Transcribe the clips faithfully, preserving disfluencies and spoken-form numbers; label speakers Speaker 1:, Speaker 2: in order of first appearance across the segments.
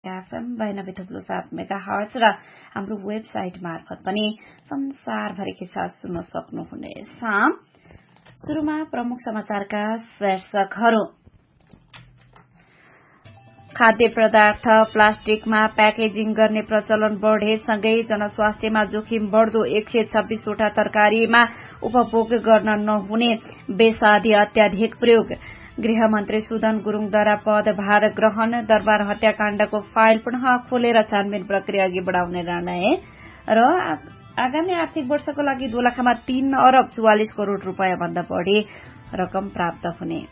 Speaker 1: FM बयानब्बे थुप्रो सात मेगा हर्ज र हाम्रो वेबसाइट मार्फत पनि संसारभरिकै साथ सुन्न सक्नुहुनेछ। सुरुमा प्रमुख समाचारका शीर्षकहरू। खाद्य पदार्थ प्लास्टिकमा प्याकेजिङ गर्ने प्रचलन बढेसँगै जनस्वास्थ्यमा जोखिम बढ्दो एक सय छब्बीसवटा तरकारीमा उपभोग गर्न नहुने बेसादी अत्याधिक प्रयोग। गृहमन्त्री सुदन गुरूङद्वारा पदभार ग्रहण। दरबार हत्याकाण्डको फाइल पुनः खोलेर छानबिन प्रक्रिया अघि बढ़ाउने निर्णय र आगामी आर्थिक वर्षको लागि दोलखामा तीन अरब चौवालिस करोड़ रूपियाँ भन्दा बढ़ी रकम प्राप्त हुने।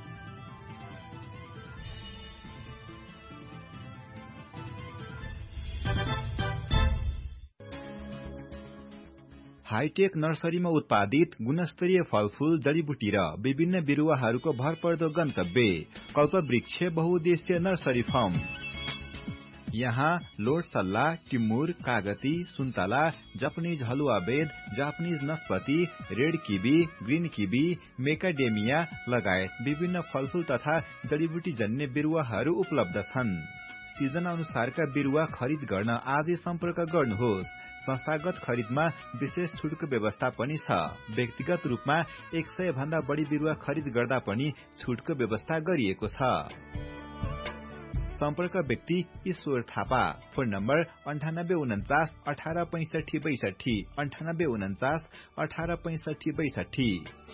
Speaker 2: हाईटेक नर्सरीमा उत्पादित गुणस्तरीय फलफूल जड़ीबुटी र विभिन्न बिरूवाहरूको भरपर्दो गन्तव्य कल्पवृक्ष बहुउद्देश्य नर्सरी फार्म। यहाँ लोटसल्ला, टिमुर, कागती, सुन्तला, जापानिज हलुवा बेद, Japanese नस्पति, red kiwi, green kiwi, मेकाडेमिया लगायत विभिन्न फलफूल तथा जड़ीबुटी जन्य बिरूवाहरू उपलब्ध छन्। सिजन अनुसारका बिरूवा खरिद गर्न आजै सम्पर्क गर्नुहोस्। संस्थागत खरिदमा विशेष छुटको व्यवस्था पनि छ। व्यक्तिगत रूपमा एक सय भन्दा बढ़ी बिरूवा खरिद गर्दा पनि छुटको व्यवस्था गरिएको छ। सम्पर्क व्यक्ति ईश्वर थापा। फोन नम्बर अन्ठानब्बे उन्चास अठार पैंसठी बैसठी अन्ठानब्बे उन्चास अठार पैंसठी बैसठी।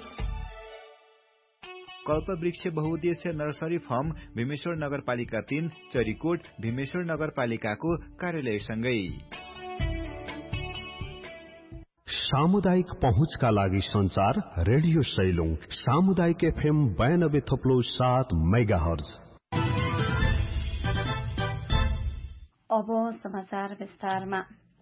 Speaker 2: कल्पवृक्ष बहुउद्देश्य नर्सरी फार्म भीमेश्वर नगरपालिका तीन चरीकोट भीमेश्वर नगरपालिकाको कार्यालयसँगै।
Speaker 3: सामुदायिक पहुँचका लागि संचार रेडियो सैलुङ सामुदायिक एफएम बयानब्बे थप्लो सात मेगा हर्ज।
Speaker 1: अब समाचार विस्तारमा।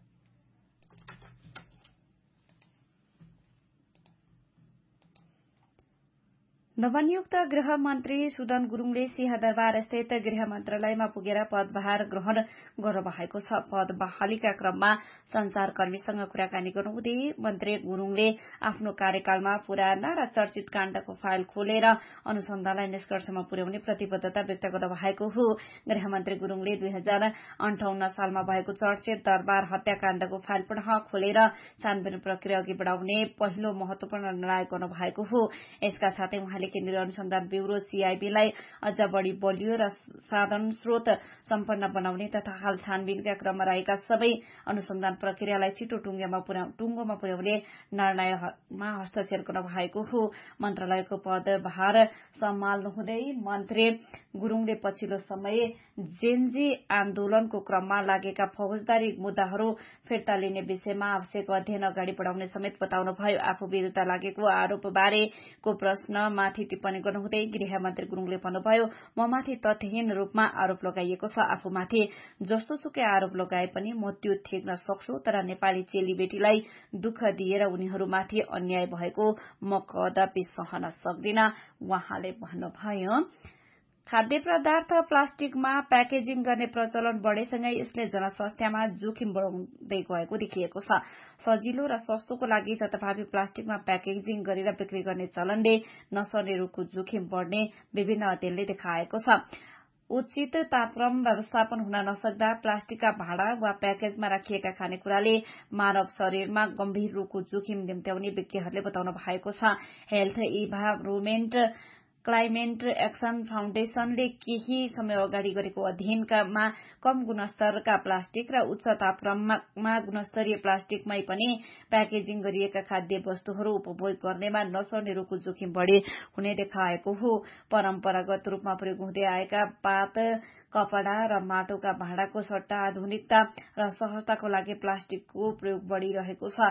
Speaker 1: नवनियुक्त गृह मन्त्री सुदन गुरूङले सिंहदरबार स्थित गृह मन्त्रालयमा पुगेर पदभार ग्रहण गर्नुभएको छ। पद बहालीका क्रममा संचारकर्मीसँग कुराकानी गर्नुहुँदै मन्त्री गुरूङले आफ्नो कार्यकालमा पुराना र चर्चित काण्डको फाइल खोलेर अनुसन्धानलाई निष्कर्षमा पुर्याउने प्रतिबद्धता व्यक्त गर्नुभएको हो। गृहमन्त्री गुरूङले दुई हजार अन्ठाउन्न सालमा भएको चर्चित दरबार हत्याकाण्डको फाइल पुनः खोलेर छानबिन प्रक्रिया अघि बढ़ाउने पहिलो महत्वपूर्ण निर्णय गर्नुभएको हो। यसका साथै उहाँले केन्द्रीय अनुसन्धान ब्यूरो सीआईबीलाई अझ बढ़ी बलियो र साधन स्रोत सम्पन्न बनाउने तथा हाल छानबिनका क्रममा रहेका सबै अनुसन्धान प्रक्रियालाई छिटो टुङ्गोमा पुर्याउने निर्णयमा हस्तक्षेप गर्न भएको हो। मन्त्रालयको पदभार सम्हाल्नुहुँदै मन्त्री गुरूङले पछिल्लो समय जेनजी आन्दोलनको क्रममा लागेका फौजदारी मुद्दाहरू फिर्ता लिने विषयमा आवश्यक अध्ययन अगाडि बढ़ाउने समेत बताउनुभयो। आफू विरूद्ध लागेको आरोपबारेको प्रश्नमाथि टिप्पणी गर्नुहुँदै गृहमन्त्री गुरूङले भन्नुभयो, ममाथि तथ्यहीन रूपमा आरोप लगाइएको छ। आफूमाथि जस्तो सुकै आरोप लगाए पनि म त्यो ठेक्न सक्छु, तर नेपाली चेलीबेटीलाई दुःख दिएर उनीहरूमाथि अन्याय भएको म कदापि सहन सक्दिन, उहाँले भन्नुभयो। खाद्य पदार्थ प्लास्टिकमा प्याकेजिङ गर्ने प्रचलन बढ़ेसँगै यसले जनस्वास्थ्यमा जोखिम बढ़ाउँदै गएको देखिएको छ। सजिलो र सस्तोको लागि जथाभावी प्लास्टिकमा प्याकेजिङ गरेर बिक्री गर्ने चलनले नसर्ने रोगको जोखिम बढ़ने विभिन्न अध्ययनले देखाएको छ। उचित तापक्रम व्यवस्थापन हुन नसक्दा प्लास्टिकका भाँडा वा प्याकेजमा राखिएका खानेकुराले मानव शरीरमा गम्भीर रोगको जोखिम निम्त्याउने विज्ञहरूले बताउनु भएको छ। हेल्थ इन्भाइरोमेन्ट क्लाइमेट एक्सन फाउन्डेशनले केही समय अगाडि गरेको अध्ययनमा कम गुणस्तरका प्लास्टिक र उच्च तापक्रममा गुणस्तरीय प्लास्टिकमै पनि प्याकेजिङ गरिएका खाद्य वस्तुहरू उपभोग गर्नेमा नसर्ने रोगको जोखिम बढ़ी हुने देखाएको हो। परम्परागत रूपमा प्रयोग हुँदै आएका पात कपडा र माटोका भाँडाको सट्टा आधुनिकता र सहजताको लागि प्लास्टिकको प्रयोग बढ़िरहेको छ।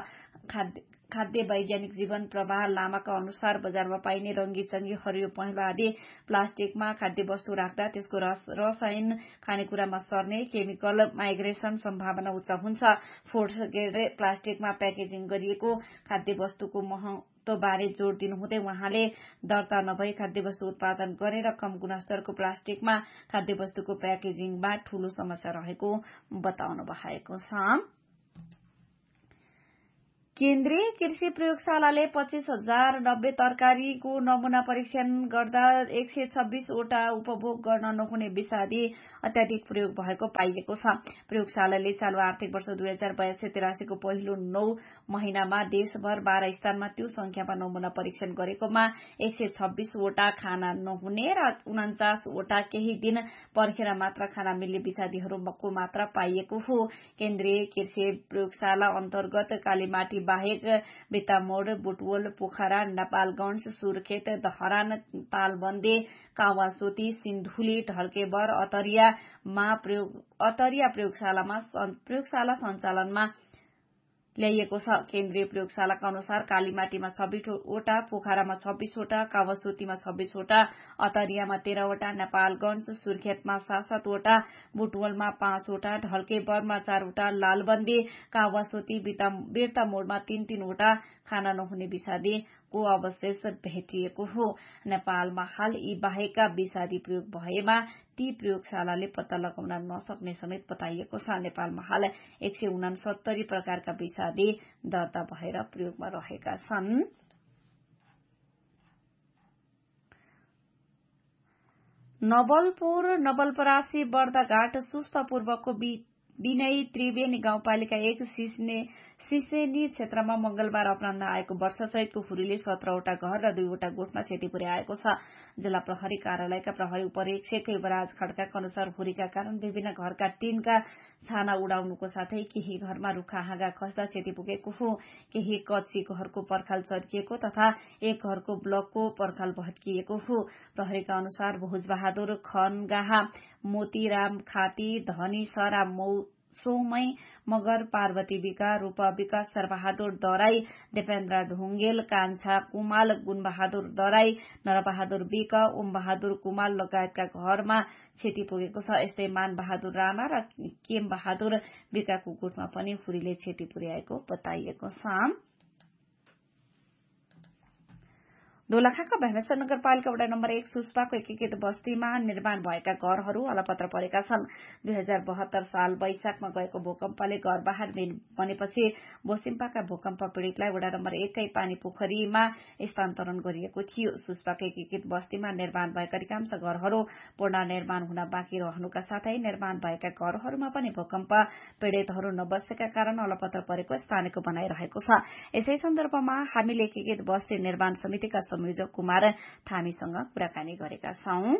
Speaker 1: खाद्य वैज्ञानिक जीवन प्रवाह लामाका अनुसार बजारमा पाइने रंगी-चंगी हरियो पहेँलो आदि प्लास्टिकमा खाद्य वस्तु राख्दा त्यसको रसायन खानेकुरामा सर्ने केमिकल माइग्रेसन सम्भावना उच्च हुन्छ। फोर्सग्रेड प्लास्टिकमा प्याकेजिङ गरिएको खाद्य वस्तुको महत्वबारे जोड़ दिनुहुँदै उहाँले दर्ता नभई खाद्य वस्तु उत्पादन गरेर कम गुणस्तरको प्लास्टिकमा खाद्य वस्तुको प्याकेजिङमा ठूलो समस्या रहेको बताउनु भएको छ। केन्द्रीय कृषि प्रयोगशालाले पच्चीस हजार नब्बे तरकारीको नमूना परीक्षण गर्दा एक सय छब्बीसवटा उपभोग गर्न नहुने विषादी अत्याधिक प्रयोग भएको पाइएको छ। प्रयोगशालाले चालू आर्थिक वर्ष दुई हजार बयासी तिरासीको पहिलो नौ महिनामा देशभर बाह्र स्थानमा त्यो संख्यामा नमूना परीक्षण गरेकोमा एक सय छब्बीसवटा खाना नहुने र उन्चासवटा केही दिन पर्खेर मात्र खाना मिल्ने विषादीहरूको मात्रा पाइएको हो। केन्द्रीय कृषि प्रयोगशाला अन्तर्गत कालीमाटी बाहेक बेतामोड, बुटवल, पोखरा, नेपालगंज, सुर्खेत, दहरान, तालबन्दे, कावासोती, सिन्धुली, ढल्केबर, अतरियामा प्रयोग अतरिया प्रयोगशालामा प्रयोगशाला सञ्चालनमा ल्याइएको छ। केन्द्रीय प्रयोगशालाका अनुसार कालीमाटीमा छब्बीसवटा, पोखरामा छब्बीसवटा, कावासोतीमा छब्बीसवटा, अतरियामा तेह्रवटा, नेपालगंज, सुर्खेतमा सात सातवटा, बुटवलमा पाँचवटा, ढल्केबरमा चारवटा, लालबन्दी, कावासोती, बिर्तामोडमा तीन तीनवटा खाना नहुने विषादीको अवशेष भेटिएको हो। नेपालमा हाल यी बाहेकका विषादी प्रयोग भएमा ती प्रयोगशालाले पत्ता लगाउन नसक्ने समेत बताइएको छ। नेपालमा हाल एक सय उनासत्तरी प्रकारका विषादी दर्ता भएर प्रयोगमा रहेका छन्। नवलपुर, नवलपरासी, बर्दाघाट, सुस्तपूर्वको विनयी त्रिवेणी गाउँपालिका एक सिस्ने सिसेनी क्षेत्रमा मंगलबार अपराह्न आएको वर्षसहितको हुरीले सत्रहवटा घर र दुईवटा गोठमा क्षति पुर्याएको छ। जिल्ला प्रहरी कार्यालयका प्रहरी उपरीक्षक युवराज खड्काका अनुसार हुरीका कारण विभिन्न घरका टीनका छाना उडाउनुको साथै केही घरमा रूखा हाँगा खस्दा क्षति पुगेको हो। केही कच्ची घरको पर्खाल चर्किएको तथा एक घरको ब्लकको पर्खाल भत्किएको हो। प्रहरीका अनुसार भोजबहादुर खनगाहा, मोतीराम खाती, धनी सरा सोमै मगर, पार्वती विका, रूपा विका, सरबहादुर दराई, देपेन्द्र ढुङ्गेल, कान्छा कुमाल, गुणबहादुर दराई, नरबहादुर विक, ओम बहादुर कुमाल लगायतका घरमा क्षति पुगेको छ। यस्तै मान बहादुर राणा र केम बहादुर विकाको गोठमा पनि हुरीले क्षति पुर्याएको बताइएको छ। दोलखाका भैमेश्वर नगरपालिका वडा नम्बर एक सुस्पाको एकीकृत बस्तीमा निर्माण भएका घरहरू अलपत्र परेका छन्। दुई हजार बहत्तर साल वैशाखमा गएको भूकम्पले घर बहार बनेपछि बोसिम्पाका भूकम्प पीड़ितलाई वडा नम्बर एककै पानी पोखरीमा स्थानान्तरण गरिएको थियो। सुस्पाको एकीकृत बस्तीमा निर्माण भएका अधिकांश घरहरू पूर्ण निर्माण हुन बाँकी रहनुका साथै निर्माण भएका घरहरूमा पनि भूकम्प पीड़ितहरू नबसेका कारण अलपत्र परेको स्थानीयको भनाइरहेको छ। यसै सन्दर्भमा हामीले एकीकृत बस्ती निर्माण समितिका संयोजक कुमार थामीसँग कुराकानी गरेका छौं।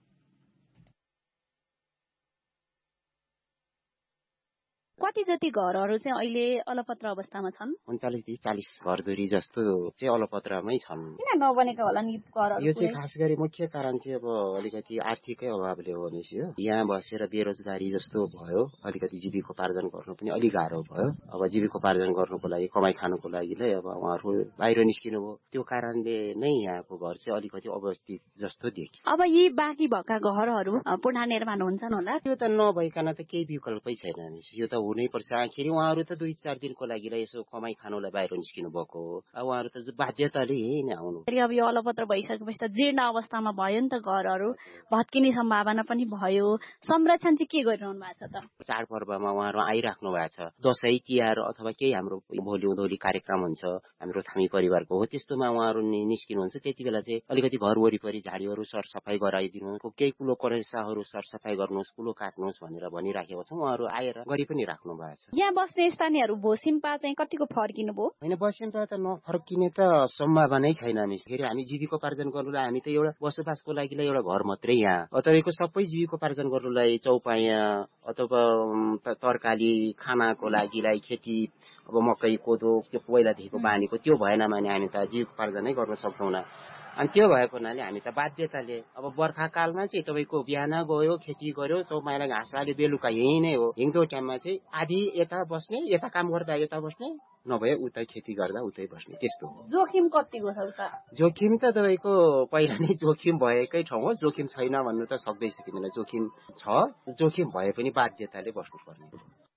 Speaker 1: कति जति घरहरू चाहिँ अहिले अलपत्र अवस्थामा छन्?
Speaker 4: उन्चालिस चालिस घरधुरी जस्तो चाहिँ अलपत्रमै छन्।
Speaker 1: किन नबनेका होला नि घरहरू?
Speaker 4: यो चाहिँ खास गरी मुख्य कारण चाहिँ अब अलिकति आर्थिकै अभावले हो नि। यहाँ बसेर बेरोजगारी जस्तो भयो, अलिकति जीविकोपार्जन गर्नु पनि अलिक गाह्रो भयो। अब जीविकोपार्जन गर्नुको लागि, कमाई खानुको लागि नै अब उहाँहरू बाहिर निस्किनु भयो। त्यो कारणले नै यहाँको घर चाहिँ अलिकति अवस्थित जस्तो देखियो।
Speaker 1: अब यी बाँकी भएका घरहरू पुनः निर्माण हुन्छन् होला?
Speaker 4: त्यो त नभइकन त केही विकल्पै छैन नि। यो त हुनै पर्छ। आखिर उहाँहरू त दुई चार दिनको लागि यसो कमाई खानुलाई बाहिर निस्किनु भएको हो। अब उहाँहरू त बाध्यताले नै आउनु।
Speaker 1: अब यो अलपत्र भइसकेपछि त जीर्ण अवस्थामा भयो नि त घरहरू, भत्किने सम्भावना पनि भयो। संरक्षण चाहिँ के गरिरहनु भएको छ त?
Speaker 4: चाडपर्वमा उहाँहरू आइराख्नु भएको छ। दशैं तिहार अथवा केही हाम्रो भोलि उधौली कार्यक्रम हुन्छ हाम्रो थामी परिवारको हो, त्यस्तोमा उहाँहरू निस्किनुहुन्छ। त्यति बेला चाहिँ अलिकति घर वरिपरि झाडीहरू सरसफाई गराइदिनु, केही कुलो करेसाहरू सरसफाई गर्नुहोस्, कुलो काट्नुहोस् भनेर भनिराखेको छौँ। उहाँहरू आएर गरी पनि राख्नु भएको छ।
Speaker 1: यहाँ बस्ने स्थानीयहरू भोसिम्पा चाहिँ कतिको फर्किनु भयो?
Speaker 4: होइन, बसिम्पा त नफर्किने त सम्भावनै छैन नि। फेरि हामी जीविकोपार्जन गर्नुलाई हामी त एउटा बसोबासको लागि एउटा घर मात्रै यहाँ। तपाईँको सबै जीविकोपार्जन गर्नुलाई चौपाया अथवा तरकारी खानाको लागिलाई खेती, अब मकै कोदो त्यो पहिलादेखिको बानीको त्यो भएन भने हामी त जीविकोपार्जनै गर्न सक्दैनौँ। अनि त्यो भएको हुनाले हामी त बाध्यताले अब बर्खाकालमा चाहिँ तपाईँको बिहान गयो खेती गर्यो, चौपायालाई घाँस हाल्यो, बेलुका यही नै हो। हिउँदो टाइममा चाहिँ आधी यता बस्ने, यता काम गर्दा यता बस्ने, नभए उतै खेती गर्दा उतै बस्ने, त्यस्तो।
Speaker 1: जोखिम कतिको छ त?
Speaker 4: जोखिम त तपाईँको पहिला नै जोखिम भएकै ठाउँ हो। जोखिम छैन भन्नु त सक्दै सकिँदैन। जोखिम छ, जोखिम भए पनि बाध्यताले बस्नुपर्ने।